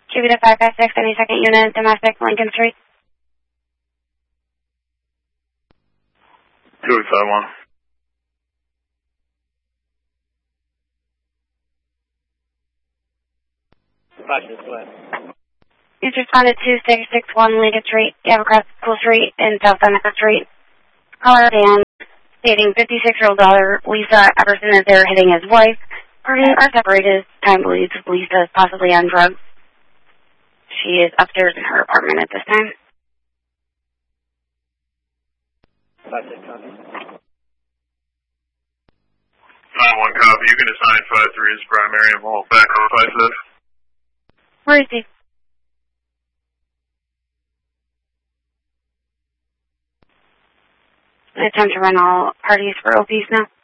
Cuba 556, 72nd unit, domestic, Lincoln Street. 2851. He's responded to 661 Lincoln Street, Yavacross School Street, and South Seneca Street. Caller Dan, stating 56-year-old daughter Lisa Everson is there hitting his wife. Parties are separated. Time believes Lisa is possibly on drugs. She is upstairs in her apartment at this time. 9-1 copy. You can assign 5-3 as primary and we'll back on 5-5. Where is he? Attempt to run all parties for OPs now.